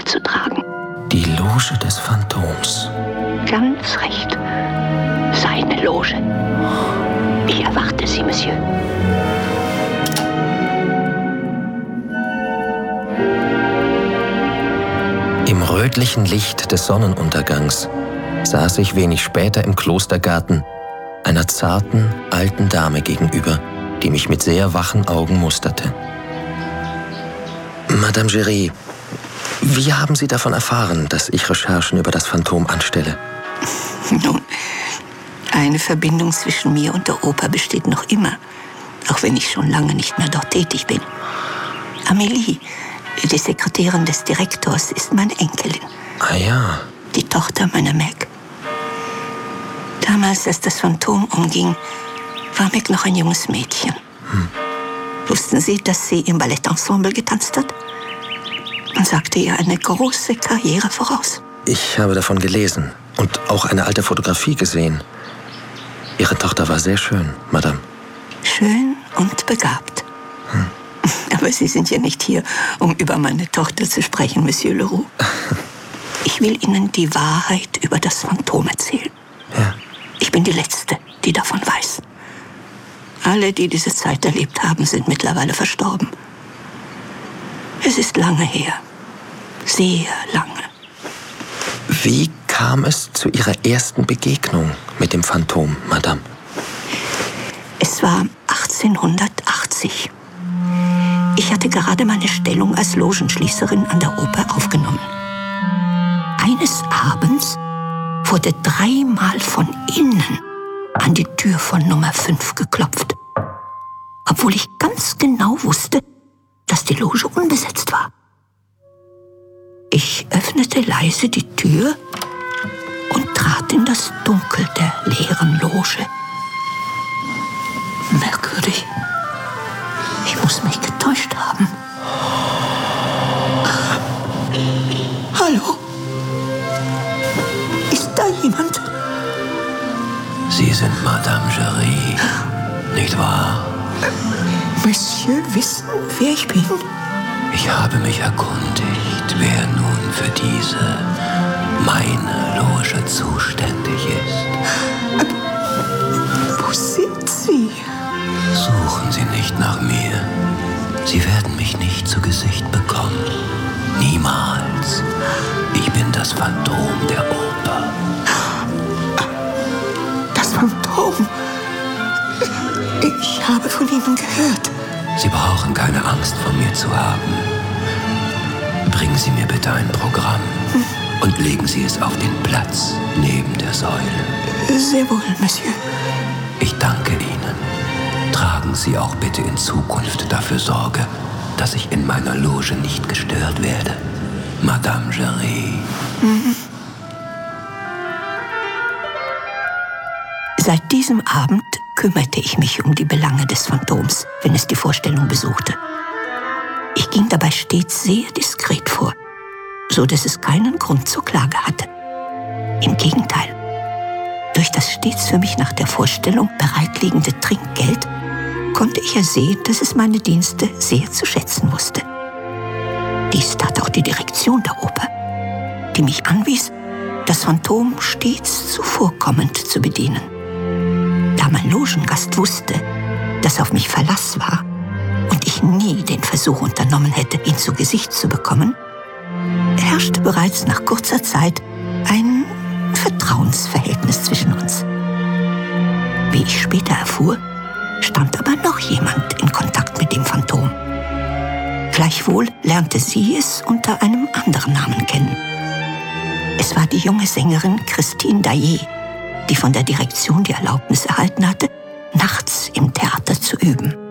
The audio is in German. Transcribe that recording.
zu tragen. Die Loge des Phantoms. Ganz recht. Seine Loge. Ich erwarte Sie, Monsieur. Im rötlichen Licht des Sonnenuntergangs saß ich wenig später im Klostergarten einer zarten, alten Dame gegenüber, die mich mit sehr wachen Augen musterte. Madame Giry, wie haben Sie davon erfahren, dass ich Recherchen über das Phantom anstelle? Nun, eine Verbindung zwischen mir und der Oper besteht noch immer, auch wenn ich schon lange nicht mehr dort tätig bin. Amélie, die Sekretärin des Direktors, ist meine Enkelin. Ah ja. Die Tochter meiner Meg. Damals, als das Phantom umging, war Meg noch ein junges Mädchen. Wussten Sie, dass sie im Ballettensemble getanzt hat? Man sagte ihr eine große Karriere voraus. Ich habe davon gelesen und auch eine alte Fotografie gesehen. Ihre Tochter war sehr schön, Madame. Schön und begabt. Aber Sie sind ja nicht hier, um über meine Tochter zu sprechen, Monsieur Leroux. Ich will Ihnen die Wahrheit über das Phantom erzählen. Ja. Ich bin die Letzte, die davon weiß. Alle, die diese Zeit erlebt haben, sind mittlerweile verstorben. Es ist lange her. Sehr lange. Wie kam es zu Ihrer ersten Begegnung mit dem Phantom, Madame? Es war 1880. Ich hatte gerade meine Stellung als Logenschließerin an der Oper aufgenommen. Eines Abends wurde 3-mal von innen an die Tür von Nummer 5 geklopft. Obwohl ich ganz genau wusste, dass die Loge unbesetzt war. Ich öffnete leise die Tür und trat in das Dunkel der leeren Loge. Merkwürdig. Ich muss mich getäuscht haben. Hallo? Ist da jemand? Sie sind Madame Giry, nicht wahr? Monsieur, wissen, wer ich bin? Ich habe mich erkundigt, wer nun für diese, meine Loge zuständig ist. Wo sind Sie? Suchen Sie nicht nach mir. Sie werden mich nicht zu Gesicht bekommen. Niemals. Ich bin das Phantom der Oper. Das Phantom? Ich habe von Ihnen gehört. Sie brauchen keine Angst vor mir zu haben. Bringen Sie mir bitte ein Programm und legen Sie es auf den Platz neben der Säule. Sehr wohl, Monsieur. Ich danke Ihnen. Tragen Sie auch bitte in Zukunft dafür Sorge, dass ich in meiner Loge nicht gestört werde. Madame Giry. Seit diesem Abend kümmerte ich mich um die Belange des Phantoms, wenn es die Vorstellung besuchte. Ich ging dabei stets sehr diskret vor, so dass es keinen Grund zur Klage hatte. Im Gegenteil, durch das stets für mich nach der Vorstellung bereitliegende Trinkgeld konnte ich ersehen, dass es meine Dienste sehr zu schätzen wusste. Dies tat auch die Direktion der Oper, die mich anwies, das Phantom stets zuvorkommend zu bedienen. Da mein Logengast wusste, dass auf mich Verlass war und ich nie den Versuch unternommen hätte, ihn zu Gesicht zu bekommen, herrschte bereits nach kurzer Zeit ein Vertrauensverhältnis zwischen uns. Wie ich später erfuhr, stand aber noch jemand in Kontakt mit dem Phantom. Gleichwohl lernte sie es unter einem anderen Namen kennen. Es war die junge Sängerin Christine Daae, die von der Direktion die Erlaubnis erhalten hatte, nachts im Theater zu üben.